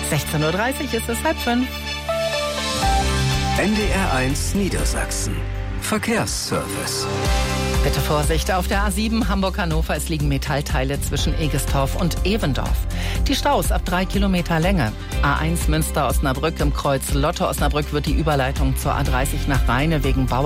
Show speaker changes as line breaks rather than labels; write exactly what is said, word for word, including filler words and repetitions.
sechzehn Uhr dreißig ist es halb fünf.
N D R eins Niedersachsen. Verkehrsservice.
Bitte Vorsicht auf der A sieben Hamburg-Hannover. Es liegen Metallteile zwischen Egestorf und Evendorf. Die Staus ab drei Kilometer Länge. A eins Münster-Osnabrück im Kreuz Lotte-Osnabrück wird die Überleitung zur A dreißig nach Rheine wegen Bauer